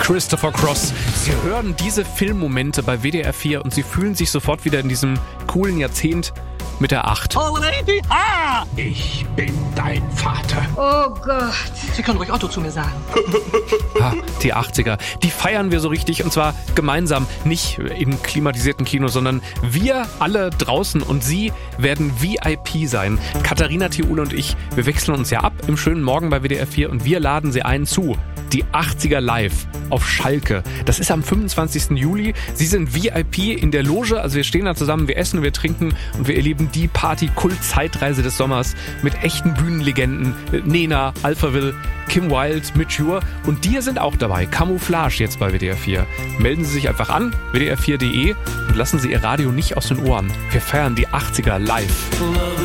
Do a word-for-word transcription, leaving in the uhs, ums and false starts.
Christopher Cross. Sie hören diese Filmmomente bei W D R vier und Sie fühlen sich sofort wieder in diesem coolen Jahrzehnt mit der acht. Oh, Lady! Ah! Ich bin dein Vater. Oh Gott. Sie können ruhig Otto zu mir sagen. Ah, die achtziger, die feiern wir so richtig und zwar gemeinsam, nicht im klimatisierten Kino, sondern wir alle draußen und Sie werden V I P sein. Katharina Thiule und ich, wir wechseln uns ja ab im schönen Morgen bei W D R vier und wir laden Sie ein zu die achtziger live auf Schalke. Das ist am fünfundzwanzigsten Juli. Sie sind V I P in der Loge, also wir stehen da zusammen, wir essen, wir trinken und wir erleben die Party-Kult-Zeitreise des Sommers mit echten Bühnenlegenden. Nena, Alphaville, Kim Wilde, Mitch Ure und die sind auch dabei. Camouflage jetzt bei W D R vier. Melden Sie sich einfach an, w d r vier punkt d e und lassen Sie Ihr Radio nicht aus den Ohren. Wir feiern die achtziger live.